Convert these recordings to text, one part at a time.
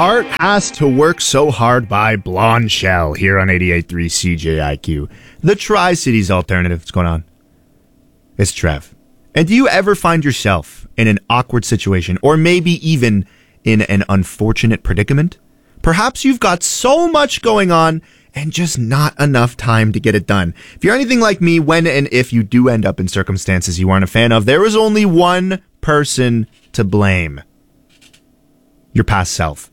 Heart Has to Work So Hard by Blonde Shell here on 88.3 CJIQ. The Tri-Cities alternative. What's going on? It's Trev. And do you ever find yourself in an awkward situation or maybe even in an unfortunate predicament? Perhaps you've got so much going on and just not enough time to get it done. If you're anything like me, when and if you do end up in circumstances you aren't a fan of, there is only one person to blame. Your past self.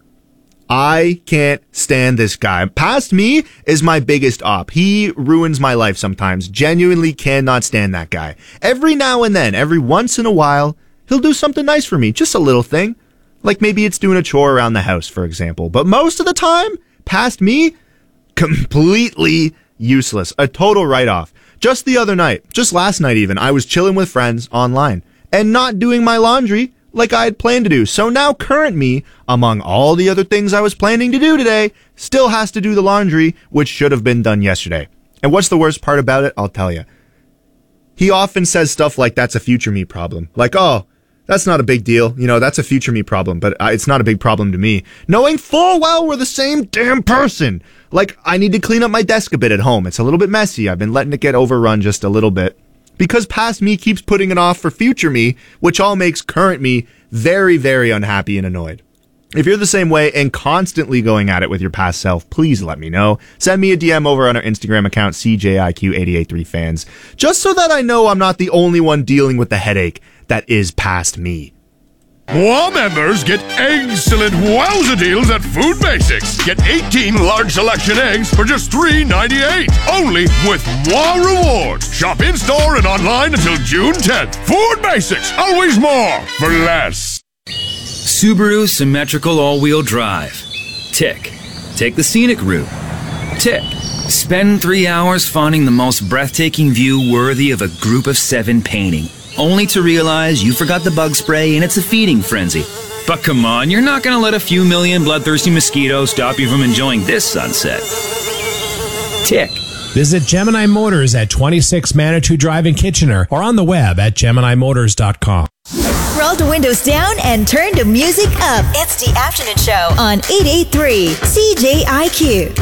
I can't stand this guy. Past me is my biggest op. He ruins my life sometimes. Genuinely cannot stand that guy. Every now and then, every once in a while, he'll do something nice for me. Just a little thing. Like maybe it's doing a chore around the house, for example. But most of the time, past me, completely useless. A total write-off. Just the other night, just last night even, I was chilling with friends online and not doing my laundry like I had planned to do. So now current me, among all the other things I was planning to do today, still has to do the laundry, which should have been done yesterday. And what's the worst part about it? I'll tell you. He often says stuff like, that's a future me problem. Like, oh, that's not a big deal. You know, that's a future me problem, but it's not a big problem to me. Knowing full well we're the same damn person. Like, I need to clean up my desk a bit at home. It's a little bit messy. I've been letting it get overrun just a little bit. Because past me keeps putting it off for future me, which all makes current me very, very unhappy and annoyed. If you're the same way and constantly going at it with your past self, please let me know. Send me a DM over on our Instagram account, CJIQ883fans, just so that I know I'm not the only one dealing with the headache that is past me. Moi members get excellent wowza deals at Food Basics. Get 18 large selection eggs for just $3.98. Only with Moi Rewards. Shop in-store and online until June 10th. Food Basics. Always more for less. Subaru Symmetrical All-Wheel Drive. Tick. Take the scenic route. Tick. Spend 3 hours finding the most breathtaking view worthy of a group of 7 painting, only to realize you forgot the bug spray and it's a feeding frenzy. But come on, you're not gonna let a few million bloodthirsty mosquitoes stop you from enjoying this sunset. Tick. Visit Gemini Motors at 26 Manitou Drive in Kitchener or on the web at GeminiMotors.com. Roll the windows down and turn the music up. It's the afternoon show on 88.3 CJIQ.